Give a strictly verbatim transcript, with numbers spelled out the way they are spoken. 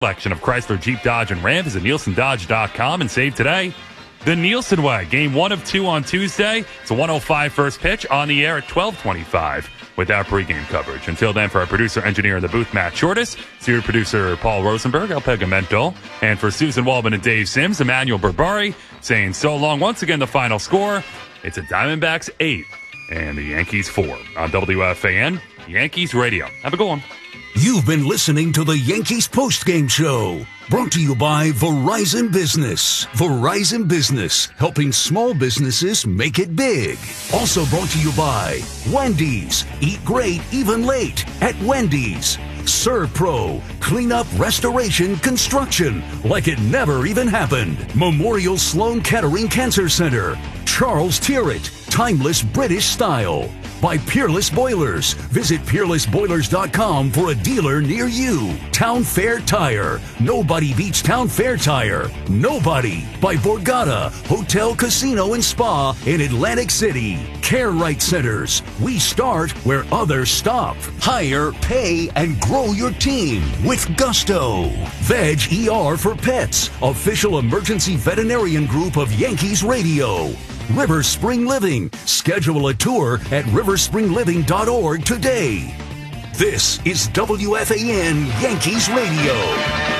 Selection of Chrysler, Jeep, Dodge, and Ram. Visit Nielsen Dodge dot com and save today. The Nielsen Way, game one of two on Tuesday. It's a one oh five first pitch on the air at twelve twenty-five without pregame coverage. Until then, for our producer, engineer in the booth, Matt Shortis, senior producer Paul Rosenberg, El Pegamento, and for Susan Waldman and Dave Sims, Emmanuel Berbari, saying so long. Once again, the final score, it's a Diamondbacks eight and the Yankees four on W F A N, Yankees Radio. Have a good one. You've been listening to the Yankees postgame show, brought to you by Verizon Business. Verizon Business, helping small businesses make it big. Also brought to you by Wendy's. Eat great, even late at Wendy's. Serve Pro, clean up, restoration, construction, like it never even happened. Memorial Sloan Kettering Cancer Center. Charles Tyrrell, timeless British style. By Peerless Boilers. Visit peerless boilers dot com for a dealer near you. Town Fair Tire. Nobody beats Town Fair Tire. Nobody. By Borgata, Hotel, Casino, and Spa in Atlantic City. Care Right Centers. We start where others stop. Hire, pay, and grow your team with Gusto. Veg E R for Pets. Official emergency veterinarian group of Yankees Radio. River Spring Living. Schedule a tour at river spring living dot org today. This is W F A N Yankees Radio.